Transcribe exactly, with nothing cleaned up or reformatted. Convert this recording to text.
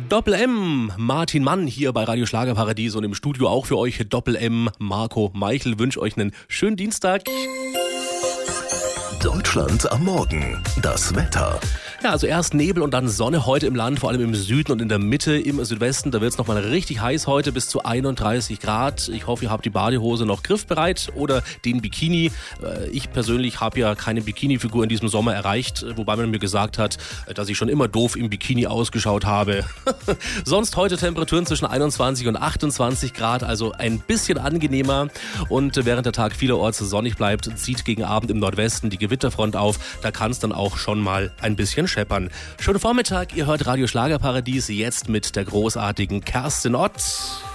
Doppel-M, Martin Mann hier bei Radio Schlagerparadies und im Studio auch für euch Doppel-M, Marco Meichel. Wünsche euch einen schönen Dienstag. Deutschland am Morgen. Das Wetter. Ja, also erst Nebel und dann Sonne heute im Land, vor allem im Süden und in der Mitte, im Südwesten. Da wird es nochmal richtig heiß heute, bis zu einunddreißig Grad. Ich hoffe, ihr habt die Badehose noch griffbereit oder den Bikini. Ich persönlich habe ja keine Bikini-Figur in diesem Sommer erreicht, wobei man mir gesagt hat, dass ich schon immer doof im Bikini ausgeschaut habe. Sonst heute Temperaturen zwischen einundzwanzig und achtundzwanzig Grad, also ein bisschen angenehmer. Und während der Tag vielerorts sonnig bleibt, zieht gegen Abend im Nordwesten die Gewitterfront auf. Da kann es dann auch schon mal ein bisschen scheppern. Schönen Vormittag, ihr hört Radio Schlagerparadies jetzt mit der großartigen Kerstin Ott.